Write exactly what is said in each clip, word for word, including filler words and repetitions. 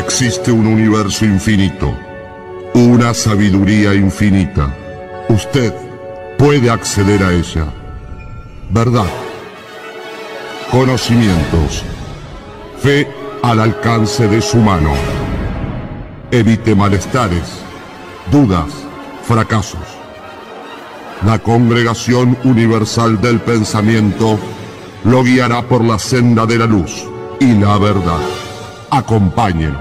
Existe un universo infinito, una sabiduría infinita. Usted puede acceder a ella. Verdad, conocimientos, fe al alcance de su mano. Evite malestares, dudas, fracasos. La Congregación Universal del Pensamiento lo guiará por la senda de la luz y la verdad. Acompáñenos.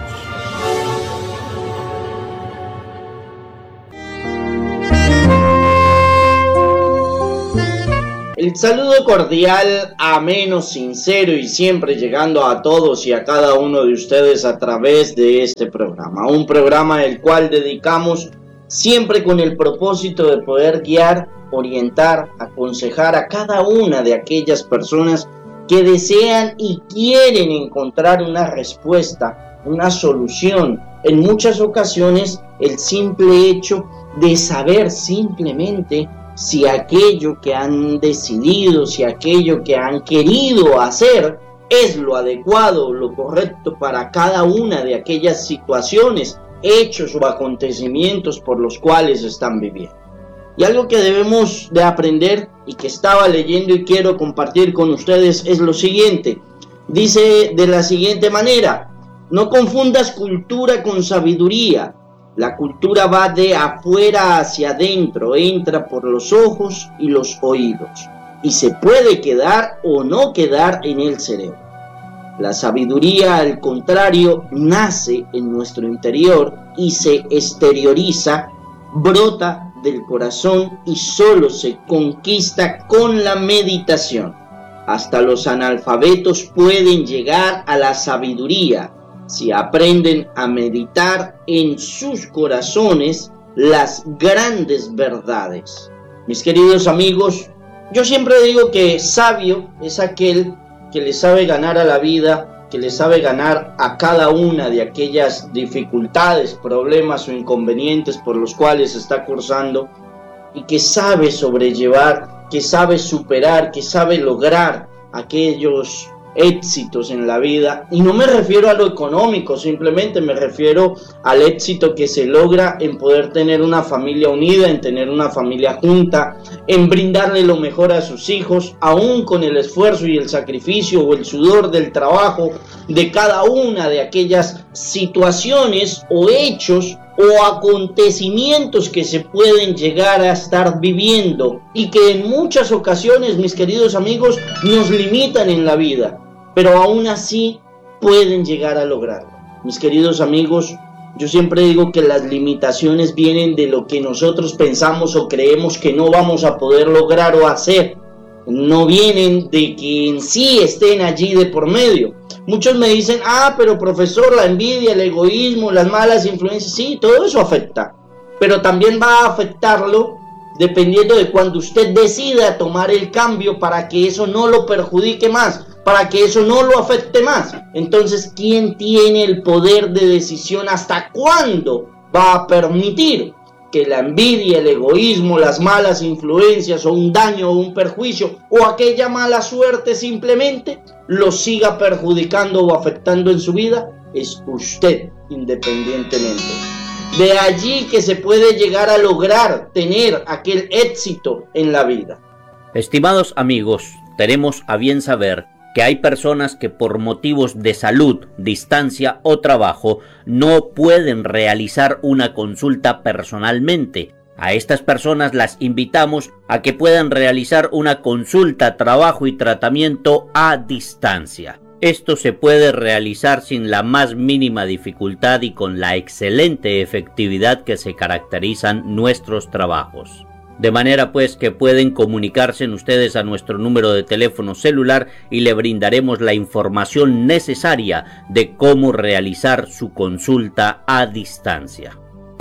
El saludo cordial, ameno, sincero y siempre llegando a todos y a cada uno de ustedes a través de este programa. Un programa el cual dedicamos siempre con el propósito de poder guiar, orientar, aconsejar a cada una de aquellas personas que desean y quieren encontrar una respuesta, una solución. En muchas ocasiones el simple hecho de saber simplemente si aquello que han decidido, si aquello que han querido hacer es lo adecuado, lo correcto para cada una de aquellas situaciones, hechos o acontecimientos por los cuales están viviendo. Y algo que debemos de aprender y que estaba leyendo y quiero compartir con ustedes es lo siguiente. Dice de la siguiente manera: no confundas cultura con sabiduría. La cultura va de afuera hacia adentro, entra por los ojos y los oídos, y se puede quedar o no quedar en el cerebro. La sabiduría, al contrario, nace en nuestro interior y se exterioriza, brota del corazón y solo se conquista con la meditación. Hasta los analfabetos pueden llegar a la sabiduría si aprenden a meditar en sus corazones las grandes verdades. Mis queridos amigos, yo siempre digo que sabio es aquel que le sabe ganar a la vida, que le sabe ganar a cada una de aquellas dificultades, problemas o inconvenientes por los cuales está cursando, y que sabe sobrellevar, que sabe superar, que sabe lograr aquellos éxitos en la vida. Y no me refiero a lo económico, simplemente me refiero al éxito que se logra en poder tener una familia unida, en tener una familia junta, en brindarle lo mejor a sus hijos, aún con el esfuerzo y el sacrificio o el sudor del trabajo de cada una de aquellas situaciones o hechos o acontecimientos que se pueden llegar a estar viviendo y que en muchas ocasiones, mis queridos amigos, nos limitan en la vida, pero aún así pueden llegar a lograrlo. Mis queridos amigos, yo siempre digo que las limitaciones vienen de lo que nosotros pensamos o creemos que no vamos a poder lograr o hacer, no vienen de que en sí estén allí de por medio. Muchos me dicen, ah, pero profesor, la envidia, el egoísmo, las malas influencias, sí, todo eso afecta, pero también va a afectarlo dependiendo de cuando usted decida tomar el cambio para que eso no lo perjudique más, para que eso no lo afecte más. Entonces, ¿quién tiene el poder de decisión hasta cuándo va a permitir que la envidia, el egoísmo, las malas influencias o un daño o un perjuicio o aquella mala suerte simplemente lo siga perjudicando o afectando en su vida? Es usted, independientemente. De allí que se puede llegar a lograr tener aquel éxito en la vida. Estimados amigos, tenemos a bien saber que hay personas que por motivos de salud, distancia o trabajo no pueden realizar una consulta personalmente. A estas personas las invitamos a que puedan realizar una consulta, trabajo y tratamiento a distancia. Esto se puede realizar sin la más mínima dificultad y con la excelente efectividad que se caracterizan nuestros trabajos. De manera pues que pueden comunicarse ustedes a nuestro número de teléfono celular y le brindaremos la información necesaria de cómo realizar su consulta a distancia.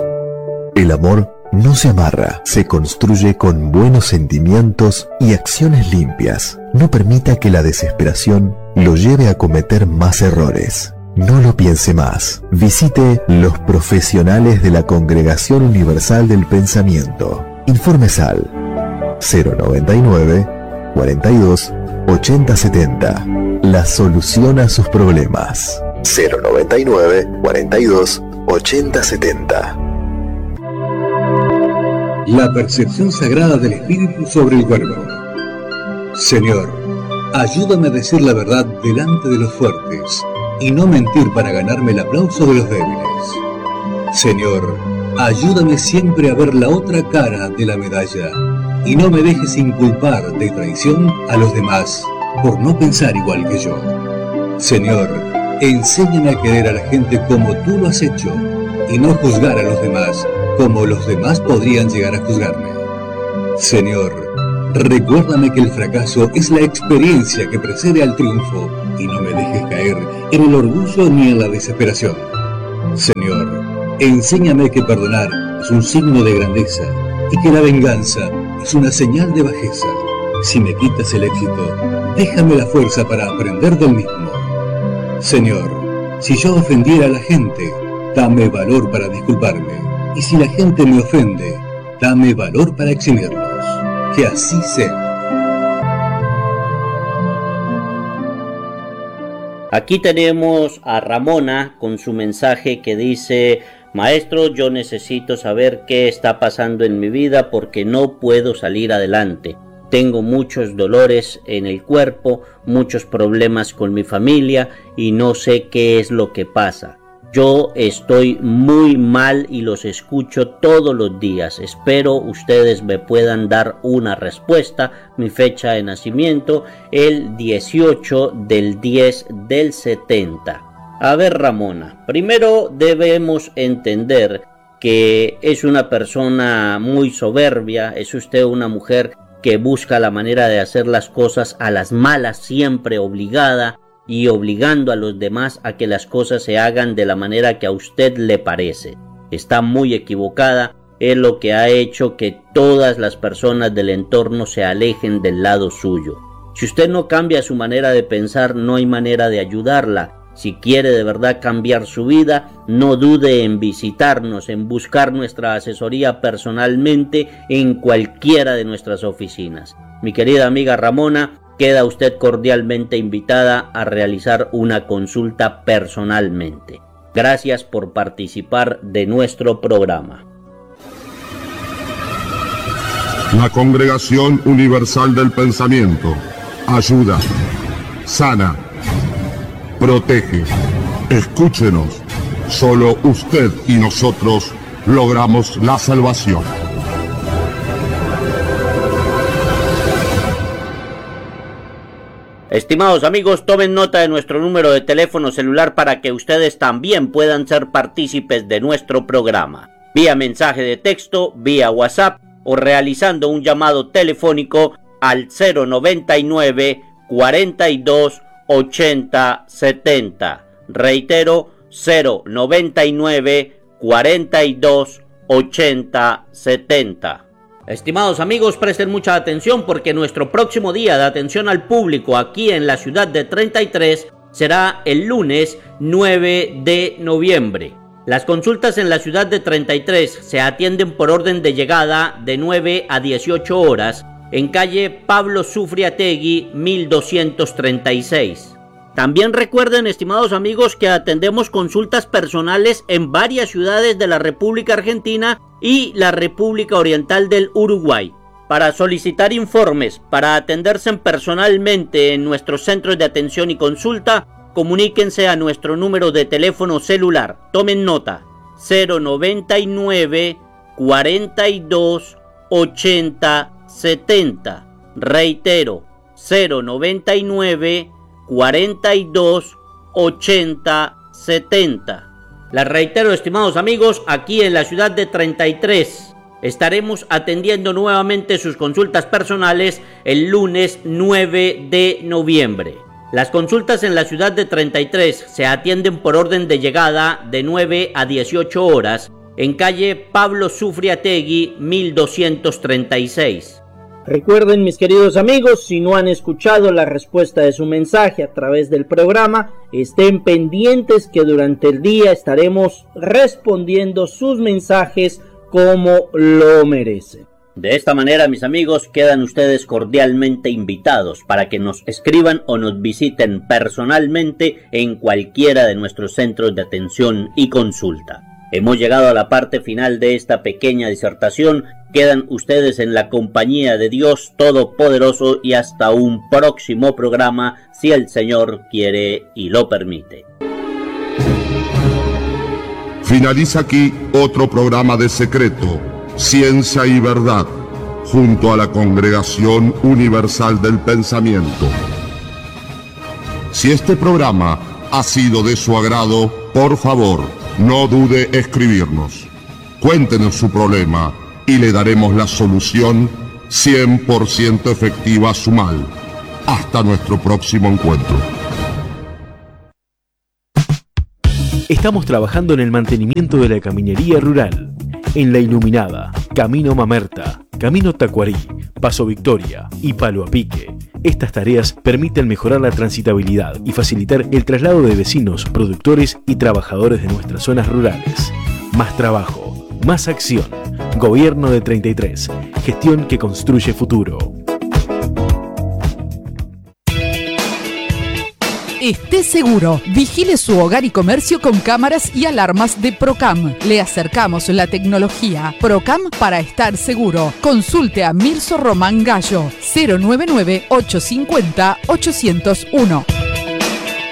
El amor no se amarra, se construye con buenos sentimientos y acciones limpias. No permita que la desesperación lo lleve a cometer más errores. No lo piense más. Visite los profesionales de la Congregación Universal del Pensamiento. Informes al cero noventa y nueve, cuarenta y dos, ochenta setenta. La solución a sus problemas. cero noventa y nueve, cuarenta y dos, ochenta, setenta. La percepción sagrada del espíritu sobre el cuerpo. Señor, ayúdame a decir la verdad delante de los fuertes y no mentir para ganarme el aplauso de los débiles. Señor, ayúdame siempre a ver la otra cara de la medalla y no me dejes inculpar de traición a los demás por no pensar igual que yo. Señor, enséñame a querer a la gente como tú lo has hecho y no juzgar a los demás como los demás podrían llegar a juzgarme. Señor, recuérdame que el fracaso es la experiencia que precede al triunfo y no me dejes caer en el orgullo ni en la desesperación. Señor, enséñame que perdonar es un signo de grandeza y que la venganza es una señal de bajeza. Si me quitas el éxito, déjame la fuerza para aprender del mismo. Señor, si yo ofendiera a la gente, dame valor para disculparme. Y si la gente me ofende, dame valor para eximirlos. Que así sea. Aquí tenemos a Ramona con su mensaje que dice: maestro, yo necesito saber qué está pasando en mi vida porque no puedo salir adelante. Tengo muchos dolores en el cuerpo, muchos problemas con mi familia y no sé qué es lo que pasa. Yo estoy muy mal y los escucho todos los días. Espero ustedes me puedan dar una respuesta. Mi fecha de nacimiento, el dieciocho del diez del setenta. A ver, Ramona, primero debemos entender que es una persona muy soberbia. Es usted una mujer que busca la manera de hacer las cosas a las malas, siempre obligada y obligando a los demás a que las cosas se hagan de la manera que a usted le parece. Está muy equivocada, es lo que ha hecho que todas las personas del entorno se alejen del lado suyo. Si usted no cambia su manera de pensar, no hay manera de ayudarla. Si quiere de verdad cambiar su vida, no dude en visitarnos, en buscar nuestra asesoría personalmente en cualquiera de nuestras oficinas. Mi querida amiga Ramona, queda usted cordialmente invitada a realizar una consulta personalmente. Gracias por participar de nuestro programa. La Congregación Universal del Pensamiento ayuda, sana, protege. Escúchenos. Solo usted y nosotros logramos la salvación. Estimados amigos, tomen nota de nuestro número de teléfono celular para que ustedes también puedan ser partícipes de nuestro programa. Vía mensaje de texto, vía WhatsApp o realizando un llamado telefónico al cero noventa y nueve, cuarenta y dos, ochenta, setenta. Reitero, cero noventa y nueve, cuarenta y dos, ochenta, setenta. Estimados amigos, presten mucha atención porque nuestro próximo día de atención al público aquí en la ciudad de treinta y tres será el lunes nueve de noviembre. Las consultas en la ciudad de treinta y tres se atienden por orden de llegada de nueve a dieciocho horas en calle Pablo Sufriategui mil doscientos treinta y seis. También recuerden, estimados amigos, que atendemos consultas personales en varias ciudades de la República Argentina y la República Oriental del Uruguay. Para solicitar informes, para atenderse personalmente en nuestros centros de atención y consulta, comuníquense a nuestro número de teléfono celular. Tomen nota: cero noventa y nueve, cuarenta y dos, ochenta, setenta. Reitero, cero noventa y nueve, cuarenta y dos, ochenta, setenta. Les reitero, estimados amigos, aquí en la ciudad de treinta y tres estaremos atendiendo nuevamente sus consultas personales el lunes nueve de noviembre. Las consultas en la ciudad de treinta y tres se atienden por orden de llegada de nueve a dieciocho horas en calle Pablo Sufriategui mil doscientos treinta y seis. Recuerden, mis queridos amigos, si no han escuchado la respuesta de su mensaje a través del programa, estén pendientes que durante el día estaremos respondiendo sus mensajes como lo merecen. De esta manera, mis amigos, quedan ustedes cordialmente invitados para que nos escriban o nos visiten personalmente en cualquiera de nuestros centros de atención y consulta. Hemos llegado a la parte final de esta pequeña disertación. Quedan ustedes en la compañía de Dios Todopoderoso y hasta un próximo programa, si el Señor quiere y lo permite. Finaliza aquí otro programa de Secreto, Ciencia y Verdad, junto a la Congregación Universal del Pensamiento. Si este programa ha sido de su agrado, por favor, no dude escribirnos. Cuéntenos su problema y le daremos la solución cien por ciento efectiva a su mal. Hasta nuestro próximo encuentro. Estamos trabajando en el mantenimiento de la caminería rural, en La Iluminada, Camino Mamerta, Camino Tacuarí, Paso Victoria y Palo a Pique. Estas tareas permiten mejorar la transitabilidad y facilitar el traslado de vecinos, productores y trabajadores de nuestras zonas rurales. Más trabajo, más acción. Gobierno de treinta y tres. Gestión que construye futuro. Esté seguro, vigile su hogar y comercio con cámaras y alarmas de Procam. Le acercamos la tecnología. Procam para estar seguro. Consulte a Mirso Román Gallo, cero nueve nueve, ocho cinco cero, ocho cero uno.